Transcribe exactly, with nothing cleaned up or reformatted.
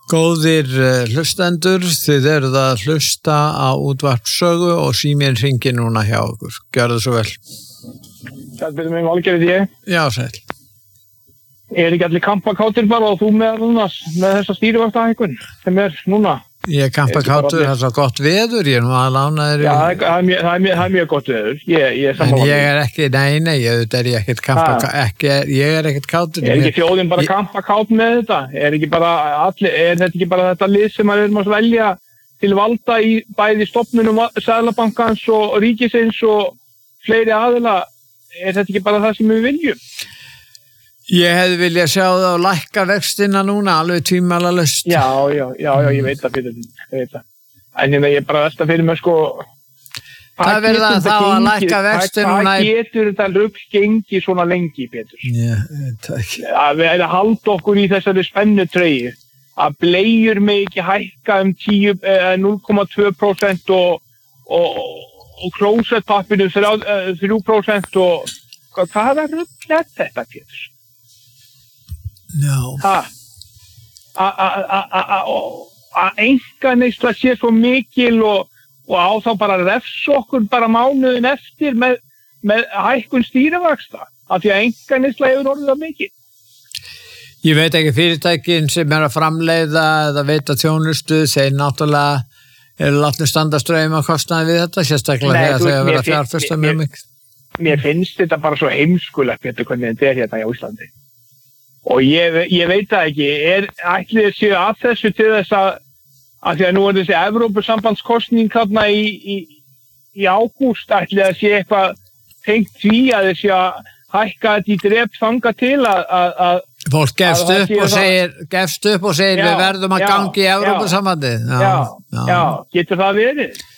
Góðir hlustendur, þið eruð að hlusta á útvarp Sögu og síminn hringir núna hjá okkur. Gjörðu svo vel. Það byrjum við Valgerði ég. Já, sæl. Er ekki allir kampakátir bara og þú með, með þessa stýrivaxtahækkun sem er núna? Ég er kampakátur, það er svo gott veður, ég er nú að lána þér. Já, það er, mjög, það, er mjög, það er mjög gott veður. Ég, ég er en ég er ekki, nei, nei, ég er ekkert kampakátur, ég er ekkert kátur. Er ekki þjóðin bara ég... kampakátt með þetta? Er, ekki bara allir, er þetta ekki bara þetta lið sem maður er að velja til valda í bæði stofnunum Seðlabankans og ríkisins og fleiri aðila? Er þetta ekki bara það sem við viljum? Ég hefði viljað sjá það og lækka vextina núna, alveg tvímælalaust. Já, já, já, já, ég veit það fyrir því, ég veit það. En ég er bara að velta fyrir mig, sko... Það verða þá að lækka vextina núna... Hvað getur þetta rugl gengi svona lengi, Pétur? Já, þetta ekki. Að við erum að halda okkur í þessari spennutreyju. Að bleiur mig ekki hækka um núll komma tvö prósent og, og, og klósettpappinu þrjú prósent og... Hvaða rugl er þetta, Pétur? Já. Að einkaneysla sé svo mikil og, og á þá bara refsa okkur bara mánuðin eftir með, með hækkun stýrivaxta af því að einkaneysla hefur orðið það mikil. Ég veit ekki fyrirtækin sem er að framleiða eða veita þjónustu, þeir náttúrulega eru látnir standa straum að kostnaði við þetta, sérstaklega Nei, þegar þú, þau að vera mér, fjárfesta mjög mikið. Mér finnst þetta bara svo heimskulegt betur hvernig þetta er hérna í Íslandi. Og ég, ég veit það ekki, er ætlið séu að þessu til þess að, að því að nú er þessi Evrópusambandskosning þarna í, í, í ágúst, ætlið að sé eitthvað tengt því að þessi að hækka þetta í drep þanga til að... að, að Fólk gefst upp og segir, gefst upp og segir já, við verðum að já, gangi í Evrópusambandið. Já, já, já, getur það verið?